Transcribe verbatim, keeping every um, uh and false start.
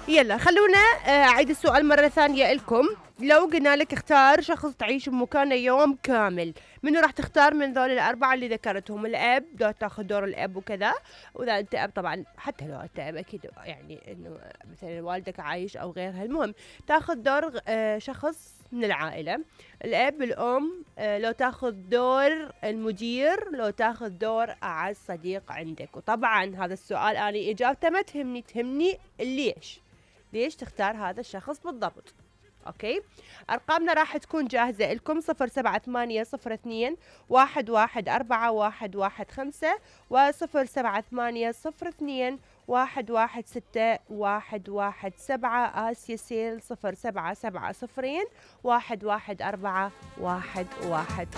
يلا خلونا آه، أعيد السؤال مرة ثانية لكم. لو قلنا لك اختار شخص تعيش بمكانه يوم كامل، منو راح تختار من ذول الأربعة اللي ذكرتهم؟ الأب، لو تاخذ دور الأب وكذا، وإذا أنت أب طبعا، حتى لو أنت أب أكيد يعني إنه مثلا والدك عايش أو غيرها، المهم تاخذ دور آه، شخص من العائلة، الأب، الأم، آه، لو تاخذ دور المدير، لو تاخذ دور أعز صديق عندك. وطبعا هذا السؤال أنا إجابته ما تهمني، تهمني ليش ليش تختار هذا الشخص بالضبط. اوكي، ارقامنا راح تكون جاهزة لكم: صفر سبعة ثمانية صفر اثنين واحد واحد أربعة واحد واحد خمسة، وصفر سبعة ثمانية صفر اثنين واحد واحد ستة واحد واحد سبعة. آسيا سيل صفر سبعة سبعة صفرين واحد واحد أربعة واحد واحد